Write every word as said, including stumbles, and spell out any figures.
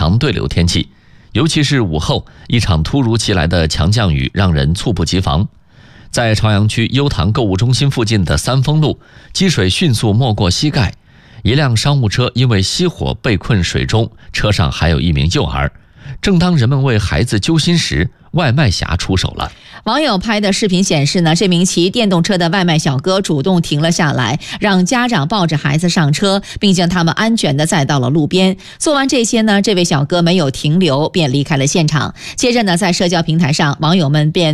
常对流天气，尤其是午后，一场突如其来的强降雨让人猝不及防。在朝阳区优唐购物中心附近的三丰路，积水迅速没过膝盖，一辆商务车因为熄火被困水中，车上还有一名幼儿。正当人们为孩子揪心时，外卖侠出手了。 网友拍的视频显示呢，这名骑电动车的外卖小哥主动停了下来，让家长抱着孩子上车，并将他们安全地载到了路边。做完这些呢，这位小哥没有停留，便离开了现场。接着呢，在社交平台上，网友们便